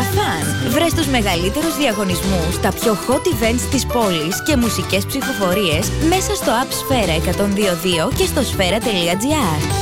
Fun. Βρες τους μεγαλύτερους διαγωνισμούς, τα πιο hot events της πόλης και μουσικές ψηφοφορίες μέσα στο App Sfera 102.2 και στο sfera.gr.